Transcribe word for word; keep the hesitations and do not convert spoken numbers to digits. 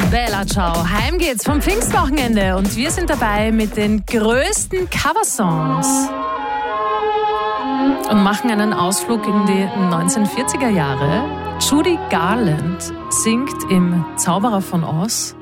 Bella Ciao. Heim geht's vom Pfingstwochenende und wir sind dabei mit den größten Coversongs und machen einen Ausflug in die neunzehnhundertvierziger Jahre. Judy Garland singt im Zauberer von Oz